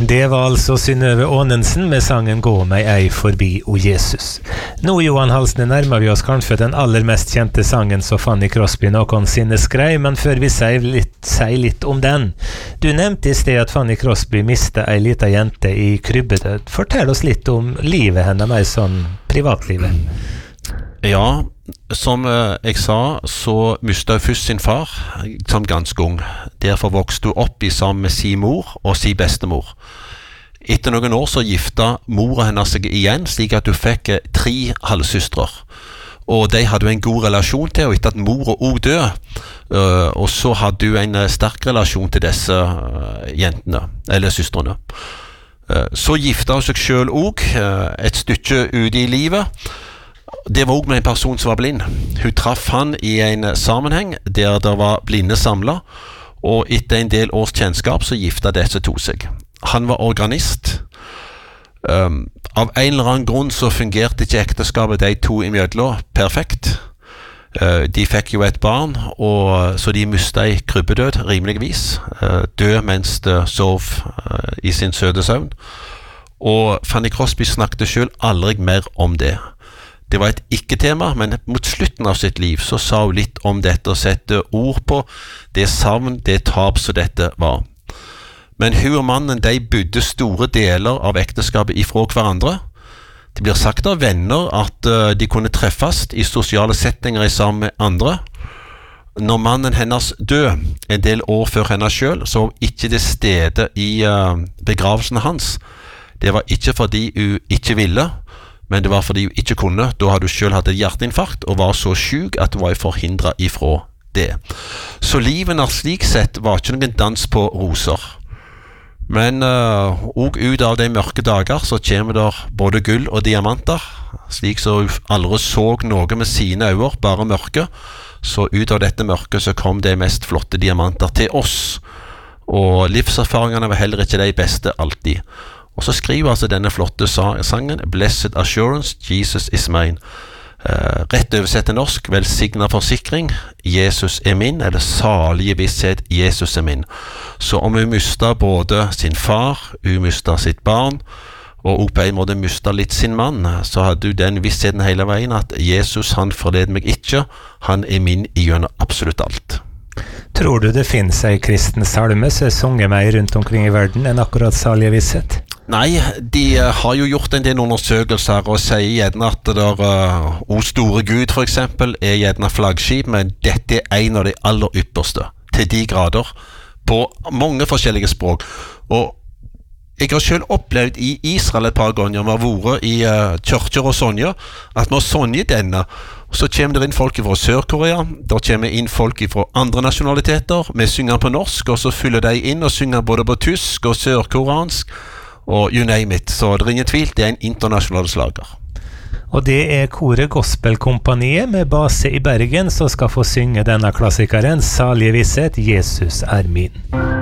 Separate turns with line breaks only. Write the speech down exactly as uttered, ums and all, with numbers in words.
Det var altså Synnøve Aanensen med sangen Gå meg ei forbi, o Jesus. Nå, Johan Halsne, nærmer vi oss kanskje den aller mest kjente sangen som Fanny Crosby noensinne skrev, men før vi sier litt, sier litt om den. Du nevnte i sted at Fanny Crosby mistet ei lita jente i krybbedød. Fortell oss litt om livet henne, mer sånn privatlivet.
Ja, som jeg sa, så mistet hun først sin far som ganske ung. Derfor vokste hun opp i sammen med sin mor og sin bestemor. Etter noen år så gifta mor henne seg igjen, slik at hun fikk tre halvsøstre. Og de hadde en god relasjon til, og etter at mor og også døde, og så hadde hun en sterk relasjon til disse jentene, eller søstrene. Så gifta hun seg selv også, et stykke ut i livet. Det var også med en person som var blind. Hun traff han i en sammenheng der det var blinde samlet, og etter en del års kjennskap så gifta disse to seg. Han var organist. Um, av en eller annen grunn så fungerte ikke ekteskapet de to imellom perfekt. Uh, de fikk jo et barn, og så de mistet i krybbedød rimeligvis. Uh, død mens de sov uh, i sin søde søvn. Og Fanny Crosby snakket selv aldri mer om det. Det var et ikke-tema, men mot slutten av sitt liv så sa hun litt om dette og sette ord på det savn, det tap som dette var. Men hun og mannen, de bodde store deler av ekteskapet ifra hverandre. Det blir sagt av venner at uh, de kunne treffes i sosiale settinger i sammen med andre. Når mannen hennes døde en del år før henne selv, så var hun ikke til stede i uh, begravelsen hans. Det var ikke fordi hun ikke ville, men det var fordi hun ikke kunne. Da hadde hun selv hatt et hjerteinfarkt og var så syk at hun var forhindret ifra det. Så livet slik sett var ikke noen dans på roser. Men uh, og ut av de mørke dager så kommer der både gull og diamanter, slik så hun aldri så noe med sine øyne, bare mørke. Så ut av dette mørket så kom de mest flotte diamanter til oss. Og livserfaringene var heller ikke de beste alltid. Og så skriver altså denne flotte sangen Blessed Assurance, Jesus is mine. Uh, rett oversett til norsk, velsignet forsikring, Jesus er min, eller salige visshet, Jesus er min. Så om hun mistet både sin far, hun mistet sitt barn, og på en måte mistet litt sin mann, så hadde hun den vissheten hele veien at Jesus, han forleder meg ikke, han er min gjennom absolutt alt.
Tror du det finnes en kristen salme som er sunget mer rundt omkring i verden enn akkurat salige visshet?
Nei, de har jo gjort en del undersøkelser og sier gjerne at det der uh, O store Gud for eksempel er gjerne flaggskip, men dette er en av de aller ypperste, til de grader, på mange forskjellige språk. Og jeg har selv opplevd i Israel et par ganger, vi har vært i uh, kirker og sånne, at vi har sånnet denne, så kommer det inn folk fra Sør-Korea, der kommer inn folk fra andre nasjonaliteter, vi synger på norsk, og så fyller de inn og synger både på tysk og sørkoreansk, og you name it, så det er ingen tvil, det er en internasjonal slager.
Og det er Koret Gospelkompaniet med base i Bergen som skal få synge denne klassikeren, Salige visshet, Jesus er min.